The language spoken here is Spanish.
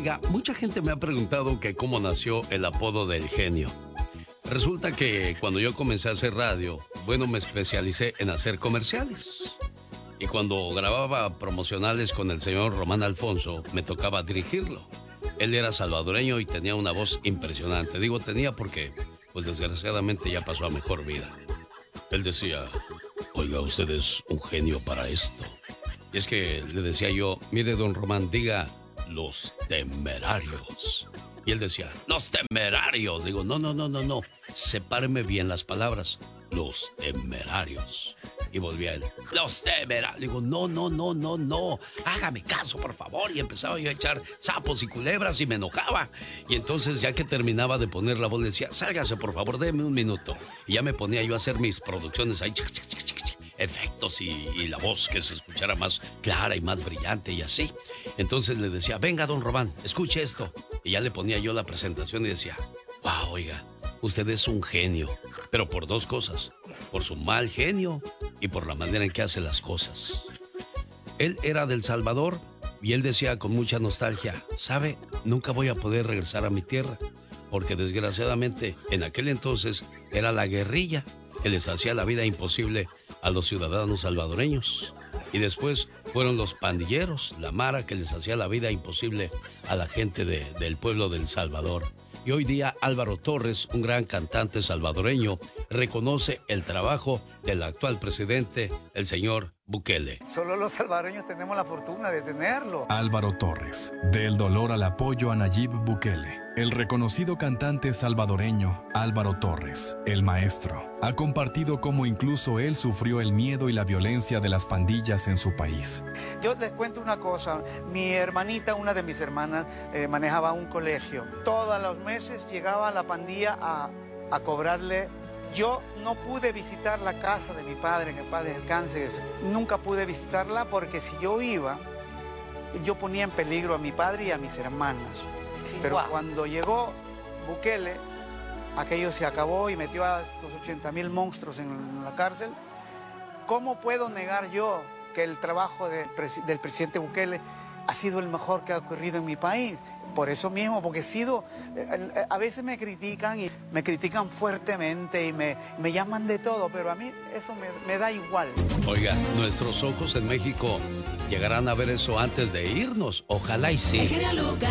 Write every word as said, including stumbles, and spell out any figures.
Oiga, mucha gente me ha preguntado que cómo nació el apodo del genio. Resulta que cuando yo comencé a hacer radio, bueno, me especialicé en hacer comerciales. Y cuando grababa promocionales con el señor Román Alfonso, me tocaba dirigirlo. Él era salvadoreño y tenía una voz impresionante. Digo tenía porque, pues desgraciadamente ya pasó a mejor vida. Él decía, oiga, usted es un genio para esto. Y es que le decía yo, mire, don Román, diga los temerarios. Y él decía, los temerarios. Digo, no, no, no, no, no. Sepáreme bien las palabras. Los temerarios. Y volvía él, los temerarios. Digo, no, no, no, no, no. Hágame caso, por favor. Y empezaba yo a echar sapos y culebras y me enojaba. Y entonces, ya que terminaba de poner la voz, le decía, sálgase, por favor, déme un minuto. Y ya me ponía yo a hacer mis producciones ahí, chic, chic, chic, chic, chic, efectos y, y la voz que se escuchara más clara y más brillante y así. Entonces le decía, venga, don Román, escuche esto. Y ya le ponía yo la presentación y decía, wow, oiga, usted es un genio, pero por dos cosas, por su mal genio y por la manera en que hace las cosas. Él era del Salvador y él decía con mucha nostalgia, ¿sabe? Nunca voy a poder regresar a mi tierra, porque desgraciadamente en aquel entonces era la guerrilla que les hacía la vida imposible a los ciudadanos salvadoreños. Y después fueron los pandilleros, la mara, que les hacía la vida imposible a la gente de, del pueblo del Salvador. Y hoy día Álvaro Torres, un gran cantante salvadoreño, reconoce el trabajo del actual presidente, el señor Bukele. Solo los salvadoreños tenemos la fortuna de tenerlo. Álvaro Torres, del dolor al apoyo a Nayib Bukele. El reconocido cantante salvadoreño Álvaro Torres, el maestro, ha compartido cómo incluso él sufrió el miedo y la violencia de las pandillas en su país. Yo les cuento una cosa, mi hermanita, una de mis hermanas, eh, manejaba un colegio. Todos los meses llegaba la pandilla a, a cobrarle. Yo no pude visitar la casa de mi padre, que en paz descanse. Nunca pude visitarla porque si yo iba, yo ponía en peligro a mi padre y a mis hermanas. Pero wow. Cuando llegó Bukele, aquello se acabó y metió a estos ochenta mil monstruos en la cárcel. ¿Cómo puedo negar yo que el trabajo de, del presidente Bukele ha sido el mejor que ha ocurrido en mi país? Por eso mismo, porque he sido, a veces me critican y me critican fuertemente y me, me llaman de todo, pero a mí eso me, me da igual. Oiga, nuestros ojos en México llegarán a ver eso antes de irnos, ojalá y sí.